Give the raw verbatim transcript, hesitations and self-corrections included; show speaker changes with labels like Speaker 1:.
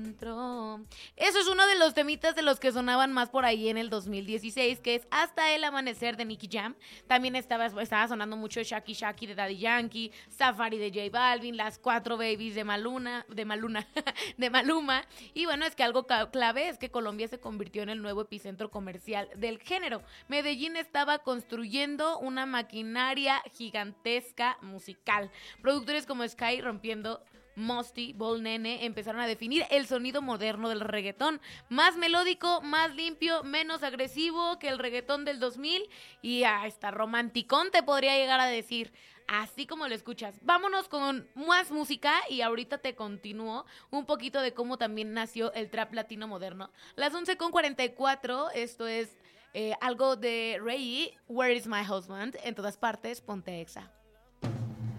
Speaker 1: adentro. Eso es uno de los temitas de los que sonaban más por ahí en el dos mil dieciséis, que es Hasta el amanecer de Nicky Jam. También estaba, estaba sonando mucho Shaki Shaki de Daddy Yankee, Safari de J Balvin, Las Cuatro Babies de Maluna, de Maluna, de Maluma. Y bueno, es que algo clave es que Colombia se convirtió en el nuevo epicentro comercial del género. Medellín estaba construyendo una maquinaria gigantesca musical. Productores como Sky rompiendo Mosty, Bol Nene empezaron a definir el sonido moderno del reggaetón, más melódico, más limpio, menos agresivo que el reggaetón del dos mil y hasta romanticón te podría llegar a decir, así como lo escuchas. Vámonos con más música y ahorita te continúo un poquito de cómo también nació el trap latino moderno. Las once con cuarenta y cuatro, esto es eh, algo de Ray, Where is my husband? En todas partes, ponte Exa.